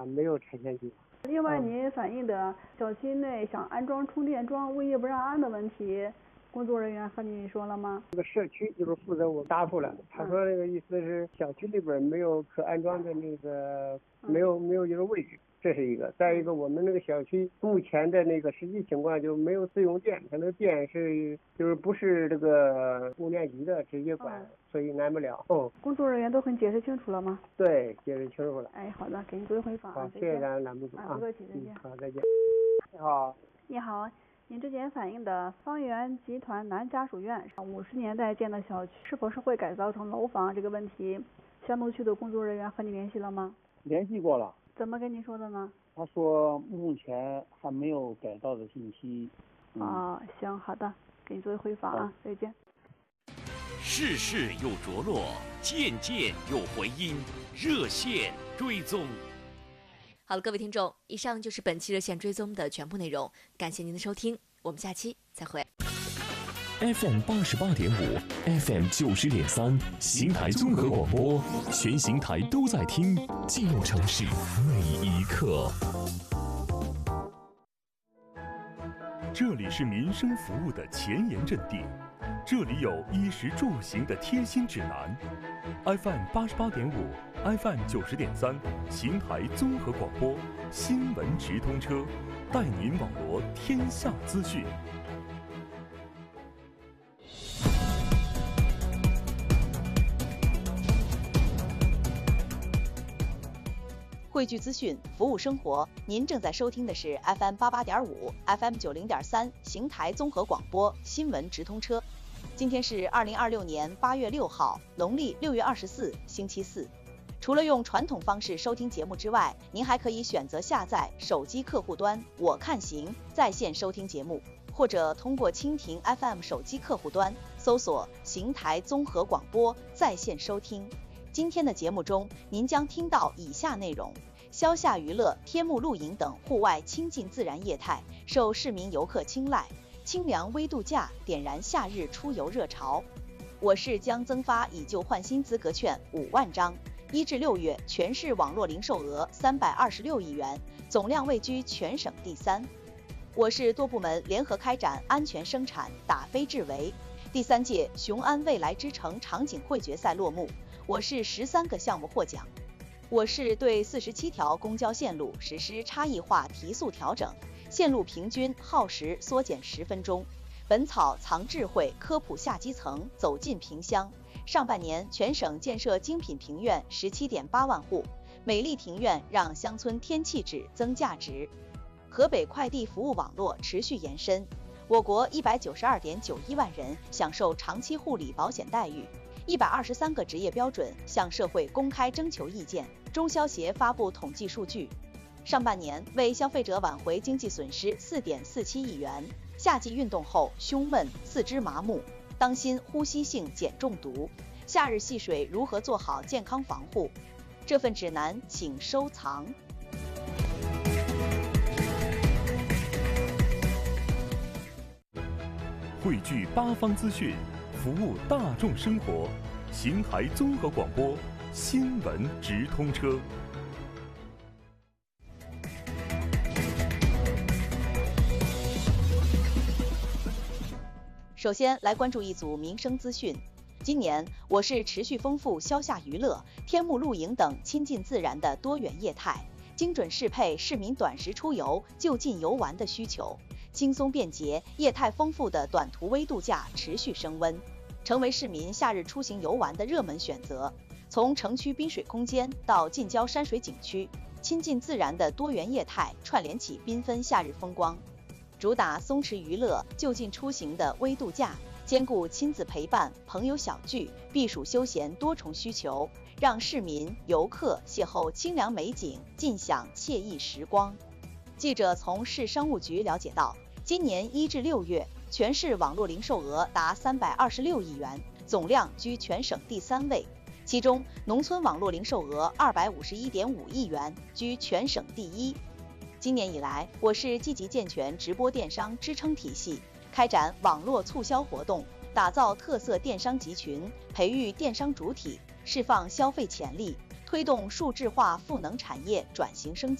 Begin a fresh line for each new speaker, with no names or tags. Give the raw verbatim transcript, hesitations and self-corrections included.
没有拆迁计划。
另外，您反映的小区内想安装充电桩，物业不让安的问题，工作人员和你说了吗？
这个社区就是负责我答复了，他说那个意思是小区里边没有可安装的那个，没有没有一个位置。这是一个，再一个，我们那个小区目前的那个实际情况就没有自用电，它那电是就是不是这个供电局的直接管，嗯、所以安不了。嗯，
工作人员都很解释清楚了吗？
对，解释清楚了。
哎，好的，给您做回访。
好，谢谢咱栏目组啊，
不客气，再见。
好，再见。你好，
你好，您之前反映的方圆集团南家属院五十年代建的小区是否是会改造成楼房这个问题，项目区的工作人员和你联系了吗？
联系过了。
怎么跟您说的呢？
他说目前还没有改造的信息。
嗯、哦，行，好的，给你做回访啊，再见。
事事有着落，件件有回音，热线追踪。
好了，各位听众，以上就是本期热线追踪的全部内容，感谢您的收听，我们下期再会。
F M 八十八点五 ，F M 九十点三，邢台综合广播，全邢台都在听，记录城市每一刻。这里是民生服务的前沿阵地，这里有衣食住行的贴心指南。F M 八十八点五 ，F M 九十点三，邢台综合广播，新闻直通车，带您网罗天下资讯。
汇聚资讯，服务生活。您正在收听的是 F M 八八点五、F M 九零点三邢台综合广播新闻直通车。今天是二零二六年八月六号，农历六月二十四，星期四。除了用传统方式收听节目之外，您还可以选择下载手机客户端“我看行”在线收听节目，或者通过蜻蜓 F M 手机客户端搜索“邢台综合广播”在线收听。今天的节目中，您将听到以下内容：消夏娱乐、天幕露营等户外亲近自然业态受市民游客青睐，清凉微度假点燃夏日出游热潮。我市将增发以旧换新资格券五万张，一至六月全市网络零售额三百二十六亿元，总量位居全省第三。我市多部门联合开展安全生产打非治为，第三届雄安未来之城场景会决赛落幕，我市十三个项目获奖。我市对四十七条公交线路实施差异化提速调整，线路平均耗时缩减十分钟。本草藏智慧，科普下基层，走进萍乡。上半年全省建设精品庭院十七点八万户，美丽庭院让乡村添气质增价值。河北快递服务网络持续延伸，我国一百九十二点九一万人享受长期护理保险待遇，一百二十三个职业标准向社会公开征求意见。中消协发布统计数据，上半年为消费者挽回经济损失四点四七亿元。夏季运动后胸闷、四肢麻木，当心呼吸性碱中毒。夏日戏水如何做好健康防护？这份指南请收藏。
汇聚八方资讯，服务大众生活。邢台综合广播新闻直通车。
首先来关注一组民生资讯。今年我市持续丰富消夏娱乐、天幕露营等亲近自然的多元业态，精准适配市民短时出游、就近游玩的需求。轻松便捷、业态丰富的短途微度假持续升温，成为市民夏日出行游玩的热门选择。从城区滨水空间到近郊山水景区，亲近自然的多元业态串联起缤纷夏日风光。主打松弛娱乐、就近出行的微度假，兼顾亲子陪伴、朋友小聚、避暑休闲多重需求，让市民游客邂逅清凉美景，尽享惬意时光。记者从市商务局了解到，今年一至六月，全市网络零售额达三百二十六亿元，总量居全省第三位。其中，农村网络零售额二百五十一点五亿元，居全省第一。今年以来，我市积极健全直播电商支撑体系，开展网络促销活动，打造特色电商集群，培育电商主体，释放消费潜力，推动数字化赋能产业转型升级。